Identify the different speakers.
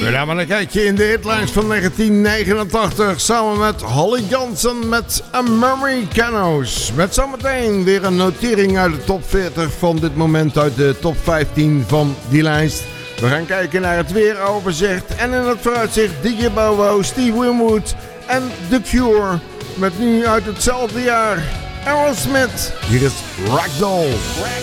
Speaker 1: We namen een kijkje in de hitlines van 1989 samen met Holly Johnson met Americanos. Met zometeen weer een notering uit de top 40 van dit moment uit de top 15 van die lijst. We gaan kijken naar het weeroverzicht en in het vooruitzicht DJ Bobo, Steve Winwood en The Cure. Met nu uit hetzelfde jaar Aerosmith. Hier is Ragdoll.